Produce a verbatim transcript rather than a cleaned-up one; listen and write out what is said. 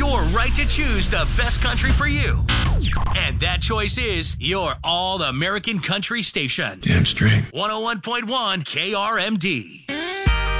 your right to choose the best country for you. And that choice is your All American Country station. Damn straight. one oh one point one K R M D.